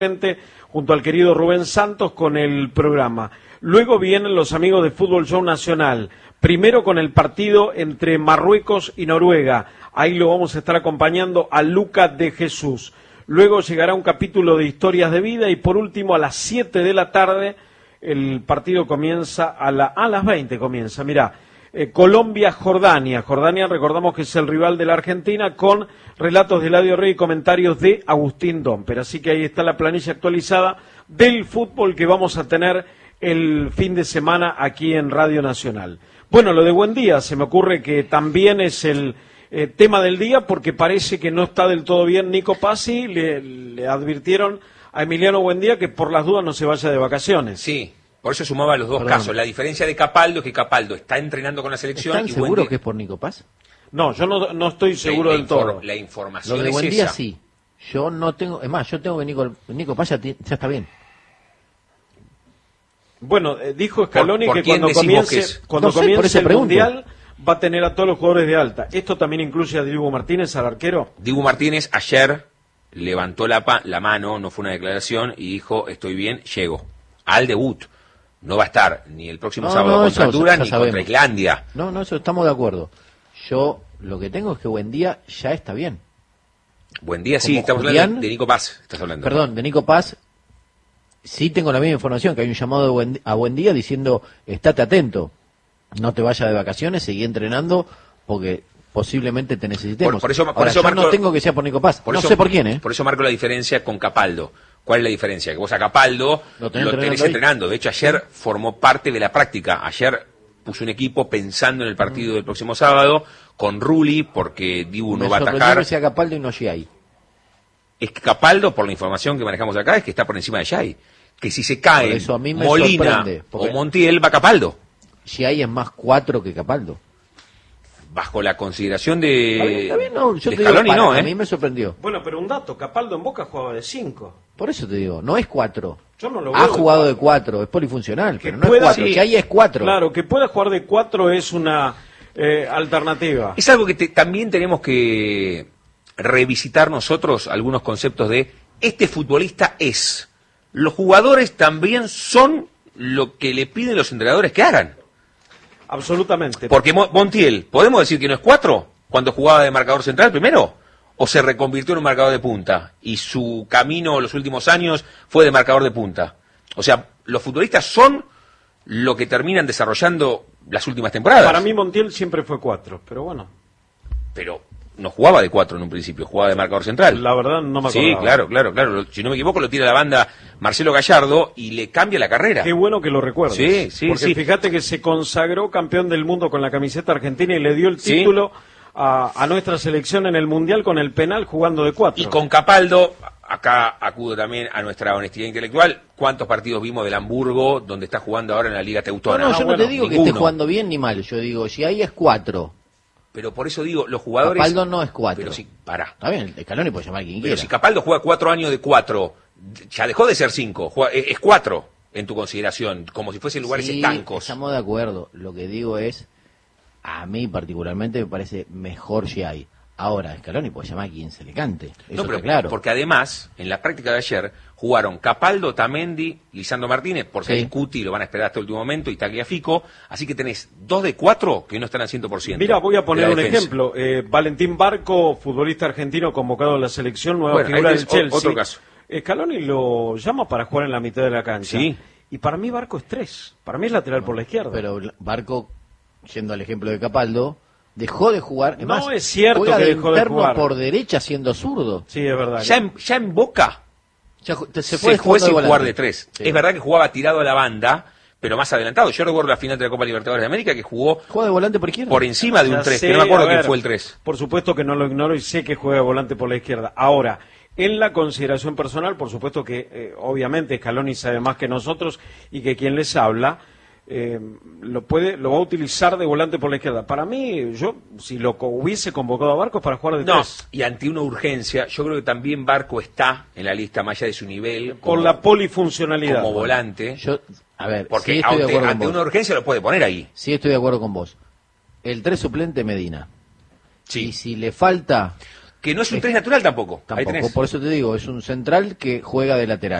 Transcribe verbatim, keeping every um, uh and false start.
junto al querido Rubén Santos con el programa. Luego vienen los amigos de Fútbol Show Nacional, primero con el partido entre Marruecos y Noruega, ahí lo vamos a estar acompañando a Luca de Jesús. Luego llegará un capítulo de historias de vida y por último a las siete de la tarde el partido comienza a, la, a las veinte comienza, mirá. Eh, Colombia-Jordania. Jordania, recordamos que es el rival de la Argentina, con relatos de Eladio Rey y comentarios de Agustín Domper. Así que ahí está la planilla actualizada del fútbol que vamos a tener el fin de semana aquí en Radio Nacional. Bueno, lo de Buendía, se me ocurre que también es el eh, tema del día, porque parece que no está del todo bien Nico Pazzi. Le, le advirtieron a Emiliano Buendía que por las dudas no se vaya de vacaciones. Sí. Por eso sumaba los dos Perdón. casos. La diferencia de Capaldo es que Capaldo está entrenando con la selección. ¿Están y seguros Buendía... que es por Nico Paz? No, yo no, no estoy seguro la, la del todo. La información Lo de es Buendía esa. sí. Yo no tengo, es más, yo tengo que Nico, Nico Paz ya, ti- ya está bien. Bueno, eh, dijo Scaloni ¿Por- por que quién cuando decís vos comience, que es? cuando No sé, por comience eso el pregunto. Mundial va a tener a todos los jugadores de alta. ¿Esto también incluye a Diego Martínez, al arquero? Dibu Martínez ayer levantó la, pa- la mano, no fue una declaración, y dijo, estoy bien, llego. Al debut. No va a estar ni el próximo No, sábado no, contra eso Honduras ya ni sabemos. contra Islandia. No, no, eso estamos de acuerdo. Yo lo que tengo es que Buendía ya está bien. Buen día, sí, Como estamos Julián- hablando de Nico Paz, estás hablando. Perdón, de Nico Paz, sí tengo la misma información, que hay un llamado de Buen- a Buendía diciendo, estate atento, no te vayas de vacaciones, seguí entrenando, porque posiblemente te necesitemos. Por- por eso- por Ahora, eso yo Marco- no tengo que sea por Nico Paz, Por no eso- sé por quién, ¿eh? Por eso marco la diferencia con Capaldo. ¿Cuál es la diferencia? Que vos a Capaldo Lo lo tenés tenés, entrenando ahí. entrenando. De hecho, ayer formó parte de la práctica. Ayer puso un equipo pensando en el partido del próximo sábado con Rulli, porque Dibu no Me va a sorprendió atacar. que sea Capaldo y no Giai. Es que Capaldo, por la información que manejamos acá, es que está por encima de Giai. Que si se Por cae eso a mí me Molina sorprende, porque- o Montiel, va Capaldo. Giai es más cuatro que Capaldo. Bajo la consideración Está bien, de, está bien, no, yo de te digo, Scaloni, para- no, a ¿eh? mí me sorprendió. Bueno, pero un dato, Capaldo en Boca jugaba de cinco. Por eso te digo, no es cuatro. Yo no lo Ha veo de jugado de cuatro. cuatro, es polifuncional, Que pero no es pueda- cuatro. sí. Giai es cuatro. Claro, que pueda jugar de cuatro es una eh, alternativa. Es algo que te- también tenemos que revisitar nosotros, algunos conceptos de este futbolista es. Los jugadores también son lo que le piden los entrenadores que hagan. Absolutamente. Porque Mo- Montiel, ¿podemos decir que no es cuatro cuando jugaba de marcador central primero? ¿O se reconvirtió en un marcador de punta? Y su camino los últimos años fue de marcador de punta. O sea, los futbolistas son lo que terminan desarrollando las últimas temporadas. Para mí Montiel siempre fue cuatro, pero bueno, Pero no jugaba de cuatro en un principio, jugaba de marcador central. la verdad no me acordaba. Sí, claro, claro, claro. Lo- Si no me equivoco, lo tira la banda Marcelo Gallardo y le cambia la carrera. Qué bueno que lo recuerdes. Sí, sí, Porque sí. fíjate que se consagró campeón del mundo con la camiseta argentina y le dio el Sí. título a, a nuestra selección en el Mundial con el penal jugando de cuatro. Y con Capaldo, acá acudo también a nuestra honestidad intelectual. ¿Cuántos partidos vimos del Hamburgo, donde está jugando ahora en la Liga No, Teutona? no, yo Ah, no bueno, te digo que ninguno. esté jugando bien ni mal. Yo digo, si ahí es cuatro, Pero por eso digo, los jugadores... Capaldo no es cuatro. Pero sí, pará. Está bien, el Scaloni puede llamar a quien Pero quiera. si Capaldo juega cuatro años de cuatro, ya dejó de ser cinco, juega- es es cuatro en tu consideración, como si fuesen lugares Sí, estancos. estamos de acuerdo. Lo que digo es, a mí particularmente me parece mejor Giai. Ahora, Scaloni puede llamar a quien se le cante. Eso No, pero está claro. porque además, en la práctica de ayer, jugaron Capaldo, Tamendi, Lisandro Martínez, porque Sí. hay Cuti, lo van a esperar hasta el último momento, y Tagliafico, así que tenés dos de cuatro que no están al cien por ciento. Mira, voy a poner de la un defensa. ejemplo. Eh, Valentín Barco, futbolista argentino convocado a la selección, nueva Bueno, figura ahí del tenés o- Chelsea. otro caso. Scaloni lo llama para jugar en la mitad de la cancha. Sí. Y para mí Barco es tres. Para mí es lateral por la izquierda. Pero Barco, yendo al ejemplo de Capaldo, dejó de jugar. No más, es cierto juega que de dejó de interno jugar. por derecha siendo zurdo. Sí, es verdad. Ya en, ya en Boca Ya ju- te- se, se fue, fue sin jugando jugar volante. de tres. Sí. Es verdad que jugaba tirado a la banda, pero más adelantado. Yo recuerdo la final de la Copa Libertadores de América que jugó Juega de volante por izquierda. por encima de un Ya tres, sé, que no me acuerdo a quién ver, fue el tres. Por supuesto que no lo ignoro y sé que juega volante por la izquierda. Ahora, en la consideración personal, por supuesto que eh, obviamente Scaloni sabe más que nosotros y que quien les habla eh, lo puede, lo va a utilizar de volante por la izquierda. Para mí, yo si lo co- hubiese convocado a Barcos para jugar de No, tres, y ante una urgencia, yo creo que también Barco está en la lista más allá de su nivel. por como- la polifuncionalidad. como volante, Yo, a ver, porque sí estoy de ante, acuerdo con ante vos. una urgencia lo puede poner ahí. Sí estoy de acuerdo con vos. El tres suplente Medina. Sí. Y si le falta, que no es un Es- tres natural tampoco. Ahí Tampoco, tenés. por eso te digo, es un central que juega de lateral.